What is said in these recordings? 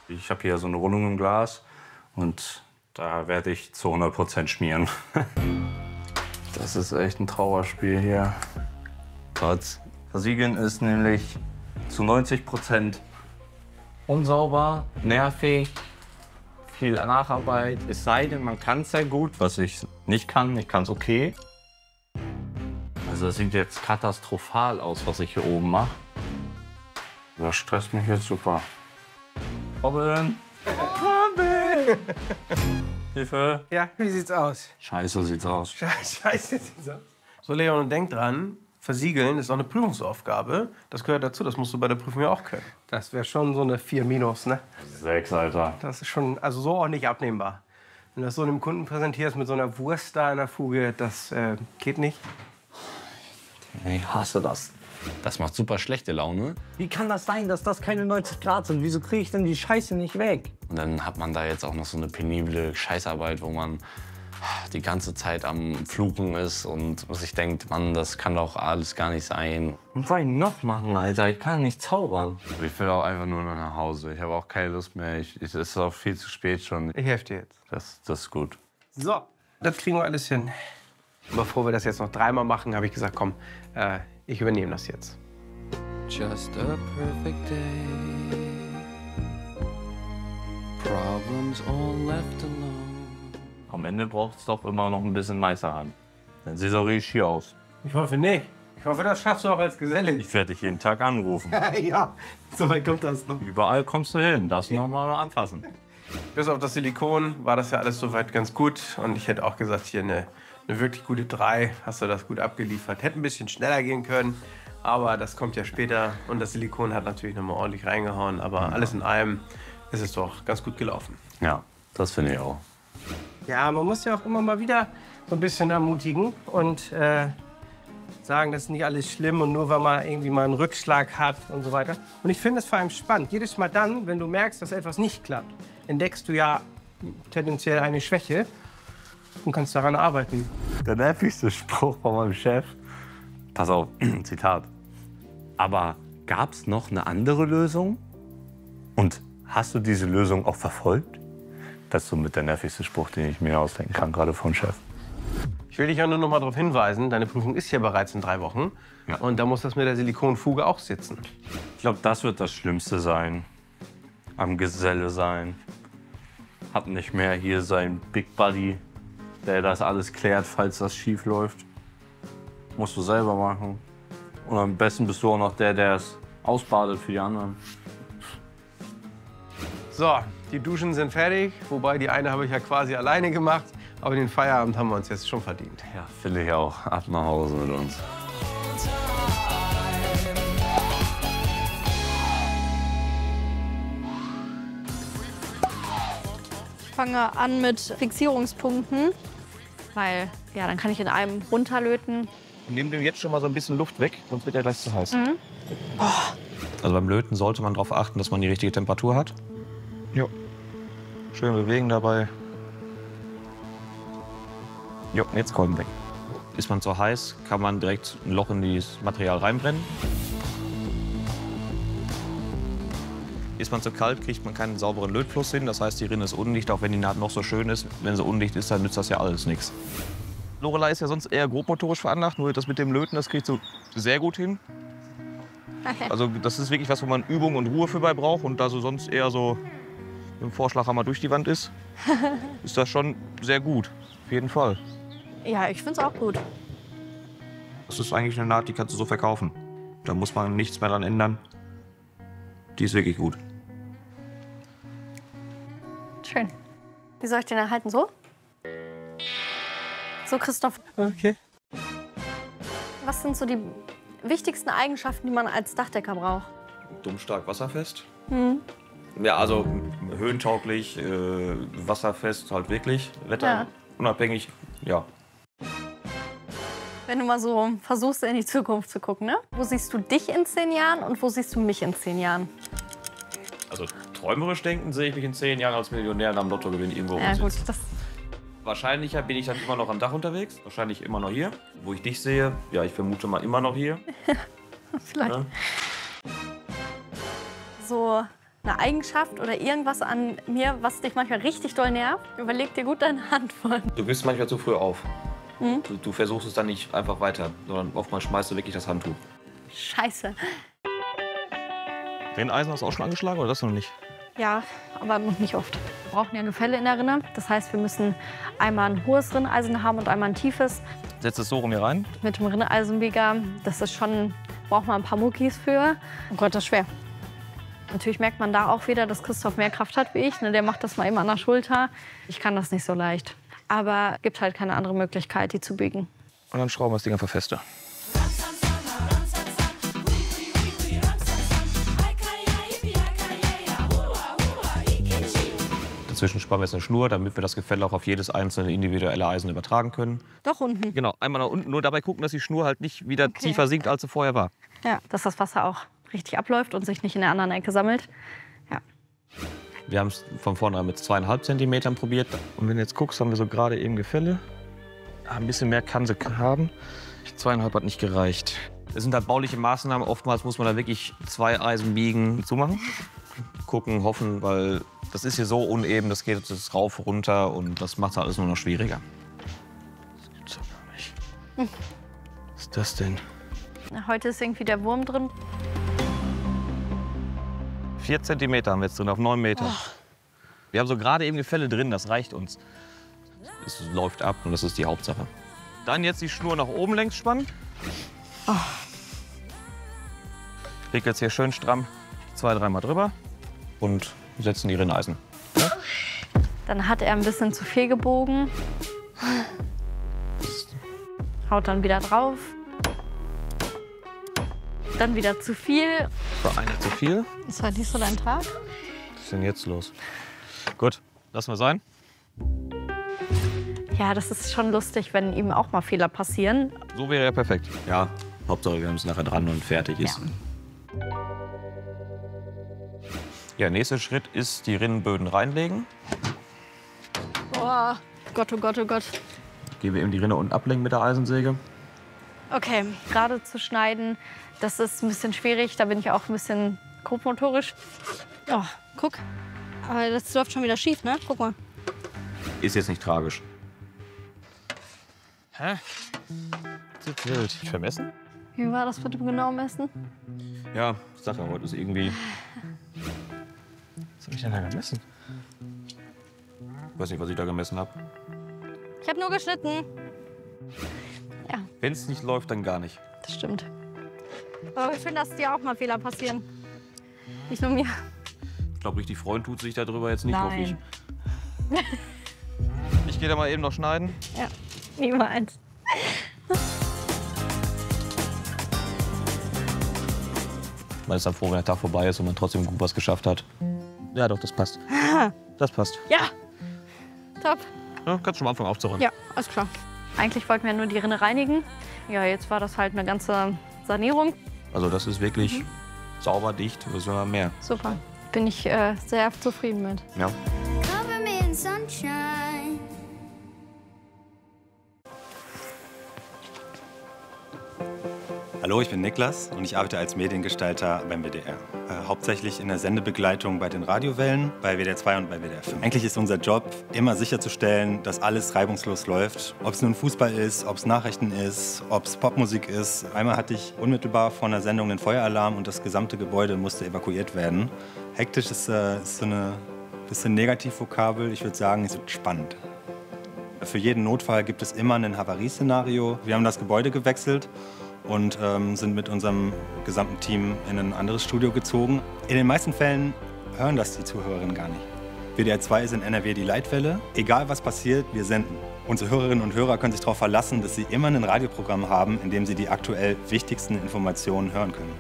Ich habe hier so eine Rundung im Glas und da werde ich zu 100% schmieren. Das ist echt ein Trauerspiel hier. Gott. Versiegeln ist nämlich zu 90% unsauber, nervig, viel Nacharbeit. Es sei denn, man kann es sehr gut, was ich nicht kann. Ich kann es okay. Also das sieht jetzt katastrophal aus, was ich hier oben mache. Das stresst mich jetzt super. Robin! Robin! Hilfe! Ja, wie sieht's aus? Scheiße sieht's aus. Scheiße sieht's aus. So, Leon, und denk dran, versiegeln ist auch eine Prüfungsaufgabe. Das gehört dazu, das musst du bei der Prüfung ja auch können. Das wäre schon so eine 4-, ne? 6, Alter. Das ist schon, also so auch nicht abnehmbar. Wenn du das so einem Kunden präsentierst mit so einer Wurst da in der Fuge, das geht nicht. Ich hasse das. Das macht super schlechte Laune. Wie kann das sein, dass das keine 90 Grad sind? Wieso kriege ich denn die Scheiße nicht weg? Und dann hat man da jetzt auch noch so eine penible Scheißarbeit, wo man die ganze Zeit am Fluchen ist und sich denkt, Mann, das kann doch alles gar nicht sein. Was soll ich noch machen, Alter? Ich kann nicht zaubern. Ich will auch einfach nur noch nach Hause. Ich habe auch keine Lust mehr. Es ist auch viel zu spät schon. Ich helfe dir jetzt. Das ist gut. So, das kriegen wir alles hin. Bevor wir das jetzt noch 3-mal machen, habe ich gesagt, komm, ich übernehme das jetzt. Just a perfect day. Problems all left alone. Am Ende braucht es doch immer noch ein bisschen Meisterhand. Dann sieht es auch richtig schier aus. Ich hoffe nicht. Ich hoffe, das schaffst du auch als Geselle. Ich werde dich jeden Tag anrufen. Ja, so weit kommt das noch. Überall kommst du hin. Darfst du noch mal anfassen. Bis auf das Silikon war das ja alles soweit ganz gut. Und ich hätte auch gesagt, hier eine wirklich gute 3. Hast du das gut abgeliefert. Hätte ein bisschen schneller gehen können. Aber das kommt ja später. Und das Silikon hat natürlich noch mal ordentlich reingehauen. Aber alles in allem ist es doch ganz gut gelaufen. Ja, das finde ich auch. Ja, man muss ja auch immer mal wieder so ein bisschen ermutigen und sagen, das ist nicht alles schlimm und nur weil man irgendwie mal einen Rückschlag hat und so weiter. Und ich finde es vor allem spannend. Jedes Mal dann, wenn du merkst, dass etwas nicht klappt, entdeckst du ja tendenziell eine Schwäche und kannst daran arbeiten. Der nervigste Spruch von meinem Chef. Pass auf, Zitat. Aber gab es noch eine andere Lösung? Und hast du diese Lösung auch verfolgt? Das ist so mit der nervigste Spruch, den ich mir ausdenken kann, gerade vom Chef. Ich will dich ja nur noch mal darauf hinweisen, deine Prüfung ist ja bereits in 3 Wochen. Ja. Und da muss das mit der Silikonfuge auch sitzen. Ich glaube, das wird das Schlimmste sein. Am Geselle sein. Hab nicht mehr hier seinen Big Buddy, der das alles klärt, falls das schief läuft. Musst du selber machen. Und am besten bist du auch noch der, der es ausbadet für die anderen. So, die Duschen sind fertig. Wobei, die eine habe ich ja quasi alleine gemacht. Aber den Feierabend haben wir uns jetzt schon verdient. Ja, finde ich auch. Ab nach Hause mit uns. Ich fange an mit Fixierungspunkten, weil ja, dann kann ich in einem runterlöten. Nimm dem jetzt schon mal so ein bisschen Luft weg, sonst wird er gleich zu heiß. Also beim Löten sollte man darauf achten, dass man die richtige Temperatur hat. Jo. Schön bewegen dabei. Jo, jetzt Kolben weg. Ist man zu heiß, kann man direkt ein Loch in das Material reinbrennen. Ist man zu kalt, kriegt man keinen sauberen Lötfluss hin. Das heißt, die Rinne ist undicht, auch wenn die Naht noch so schön ist. Wenn sie undicht ist, dann nützt das ja alles nichts. Lorelei ist ja sonst eher grobmotorisch veranlagt, nur das mit dem Löten, das kriegt so sehr gut hin. Also das ist wirklich was, wo man Übung und Ruhe für bei braucht und da so sonst eher so mit dem Vorschlaghammer durch die Wand ist das schon sehr gut, auf jeden Fall. Ja, ich finde es auch gut. Das ist eigentlich eine Naht, die kannst du so verkaufen. Da muss man nichts mehr dran ändern. Die ist wirklich gut. Schön. Wie soll ich den erhalten? So? So, Christoph. Okay. Was sind so die wichtigsten Eigenschaften, die man als Dachdecker braucht? Dummstark wasserfest. Ja, also höhentauglich, wasserfest halt wirklich, wetterunabhängig, ja. Wenn du mal so versuchst, in die Zukunft zu gucken, ne? Wo siehst du dich in 10 Jahren und wo siehst du mich in 10 Jahren? Also träumerisch denken sehe ich mich in 10 Jahren als Millionär und am Lottogewinn irgendwo Ja, gut, rumsitzen. das. Wahrscheinlicher bin ich dann immer noch am Dach unterwegs, wahrscheinlich immer noch hier. Wo ich dich sehe, ja, ich vermute mal immer noch hier. Vielleicht. Ja. So eine Eigenschaft oder irgendwas an mir, was dich manchmal richtig doll nervt? Überleg dir gut deine Antwort. Du bist manchmal zu früh auf. Du versuchst es dann nicht einfach weiter, sondern oftmals schmeißt du wirklich das Handtuch. Scheiße. Rinneisen hast du auch schon angeschlagen oder das noch nicht? Ja, aber noch nicht oft. Wir brauchen ja Gefälle in der Rinne. Das heißt, wir müssen einmal ein hohes Rinneisen haben und einmal ein tiefes. Setz es so rum hier rein. Mit dem Rinneeisenbieger, das ist schon, braucht man ein paar Muckis für. Oh Gott, das ist schwer. Natürlich merkt man da auch wieder, dass Christoph mehr Kraft hat wie ich. Ne? Der macht das mal eben an der Schulter. Ich kann das nicht so leicht. Aber es gibt halt keine andere Möglichkeit, die zu biegen. Und dann schrauben wir das Ding einfach fester. Dazwischen spannen wir jetzt eine Schnur, damit wir das Gefälle auch auf jedes einzelne individuelle Eisen übertragen können. Doch unten. Genau, einmal nach unten, nur dabei gucken, dass die Schnur halt nicht wieder tiefer sinkt, als sie vorher war. Ja, dass das Wasser auch richtig abläuft und sich nicht in der anderen Ecke sammelt. Ja. Wir haben es von vornherein mit 2,5 Zentimetern probiert. Und wenn du jetzt guckst, haben wir so gerade eben Gefälle. Ein bisschen mehr kann sie haben. 2,5 hat nicht gereicht. Das sind halt bauliche Maßnahmen. Oftmals muss man da wirklich 2 Eisen biegen, zumachen. Gucken, hoffen, weil das ist hier so uneben, das geht jetzt rauf, runter und das macht es alles nur noch schwieriger. Das gibt's doch gar nicht. Was ist das denn? Heute ist irgendwie der Wurm drin. 4 Zentimeter haben wir jetzt drin, auf 9 Meter. Wir haben so gerade eben Gefälle drin, das reicht uns. Es läuft ab und das ist die Hauptsache. Dann jetzt die Schnur nach oben längs spannen. Wickelt hier schön stramm 2-3 Mal drüber und setzen die Rinneisen. Ja? Dann hat er ein bisschen zu viel gebogen. Haut dann wieder drauf. Dann wieder zu viel. War einer zu viel. Ist heute nicht so dein Tag? Was ist denn jetzt los? Gut, lassen wir sein. Ja, das ist schon lustig, wenn ihm auch mal Fehler passieren. So wäre ja perfekt. Ja, Hauptsache wir haben es nachher dran und fertig ist. Ja, nächster Schritt ist die Rinnenböden reinlegen. Oh Gott, oh Gott, oh Gott. Gehen wir eben die Rinne unten ablenken mit der Eisensäge. Okay, gerade zu schneiden, das ist ein bisschen schwierig. Da bin ich auch ein bisschen grobmotorisch. Oh, guck. Aber das läuft schon wieder schief, ne? Guck mal. Ist jetzt nicht tragisch. Hä? Das ist wild. Vermessen? Wie war das mit dem genauen Messen? Ja, ich sag ja, heute ist irgendwie... Was hab ich denn da gemessen? Ich weiß nicht, was ich da gemessen habe. Ich habe nur geschnitten. Ja, Wenn es nicht läuft, dann gar nicht. das stimmt. Aber ich finde, dass dir auch mal Fehler passieren. Nicht nur mir. Ich glaube, richtig freuen tut sich darüber jetzt nicht, hoffe ich. Nein. Ich gehe da mal eben noch schneiden. Ja, niemals. Man ist dann froh, wenn der Tag vorbei ist und man trotzdem gut was geschafft hat. Ja, doch, das passt. Das passt. Ja, top. Ja, kannst schon am Anfang aufzuräumen. Ja, alles klar. Eigentlich wollten wir nur die Rinne reinigen. Ja, jetzt war das halt eine ganze Sanierung. Also das ist wirklich sauber, dicht, was will man mehr. Super. Bin ich sehr zufrieden mit. Ja. Cover me in sunshine. Hallo, ich bin Niklas und ich arbeite als Mediengestalter beim WDR. Hauptsächlich in der Sendebegleitung bei den Radiowellen, bei WDR 2 und bei WDR 5. Eigentlich ist unser Job, immer sicherzustellen, dass alles reibungslos läuft. Ob es nun Fußball ist, ob es Nachrichten ist, ob es Popmusik ist. Einmal hatte ich unmittelbar vor einer Sendung einen Feueralarm und das gesamte Gebäude musste evakuiert werden. Hektisch ist so eine bisschen Negativvokabel. Ich würde sagen, es wird spannend. Für jeden Notfall gibt es immer ein Havarieszenario. Wir haben das Gebäude gewechselt und sind mit unserem gesamten Team in ein anderes Studio gezogen. In den meisten Fällen hören das die Zuhörerinnen gar nicht. WDR 2 ist in NRW die Leitwelle. Egal was passiert, wir senden. Unsere Hörerinnen und Hörer können sich darauf verlassen, dass sie immer ein Radioprogramm haben, in dem sie die aktuell wichtigsten Informationen hören können.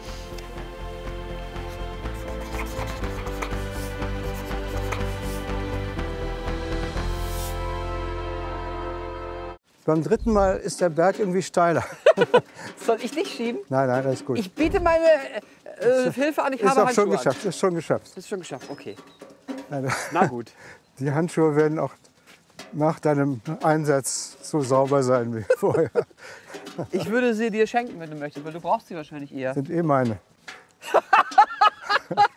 Beim dritten Mal ist der Berg irgendwie steiler. Soll ich nicht schieben? Nein, nein, alles gut. Ich biete meine Hilfe an, ich Ist habe auch schon Handschuhe geschafft, ist schon geschafft. Ist schon geschafft, okay. Nein, Na gut. die Handschuhe werden auch nach deinem Einsatz so sauber sein wie vorher. Ich würde sie dir schenken, wenn du möchtest, weil du brauchst sie wahrscheinlich eher. Sind eh meine.